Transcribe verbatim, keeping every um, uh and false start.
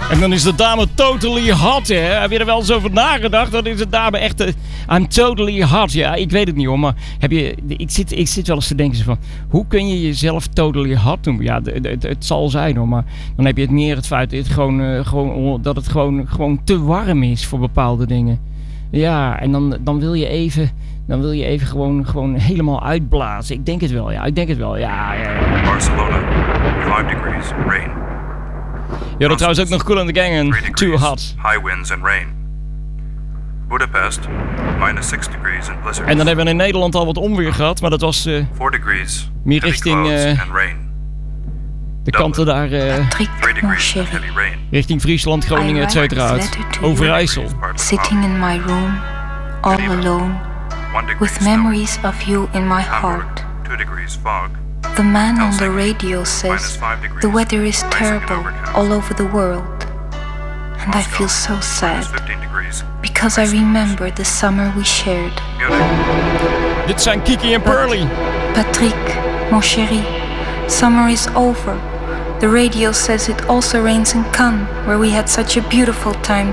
En dan is de dame totally hot, hè? Heb je er wel eens over nagedacht? Dan is de dame echt... Uh, I'm totally hot. Ja, ik weet het niet hoor, maar heb je... Ik zit, ik zit wel eens te denken van... Hoe kun je jezelf totally hot noemen? Ja, het, het, het zal zijn hoor, maar dan heb je het meer het feit dat het gewoon, uh, gewoon, dat het gewoon, gewoon te warm is voor bepaalde dingen. Ja, en dan, dan wil je even... Dan wil je even gewoon, gewoon helemaal uitblazen. Ik denk het wel, ja. Ik denk het wel, ja. ja, ja. Barcelona, five degrees, rain. Ja, dat trouwens ook nog Kool and the Gang en Too Hot. High winds and rain. Budapest, minus six degrees and blizzards. En dan hebben we in Nederland al wat onweer gehad, maar dat was uh, four degrees, meer richting uh, and rain. de kanten daar, uh, richting Friesland, Groningen, et cetera uit. Overijssel. Sitting in my room, all alone, with memories of you in my heart. two degrees fog. The man on the radio says the weather is terrible all over the world. And I feel so sad, because I remember the summer we shared. Dit zijn Kiki en Pearly. Patrick, mon chéri, summer is over. The radio says it also rains in Cannes, where we had such a beautiful time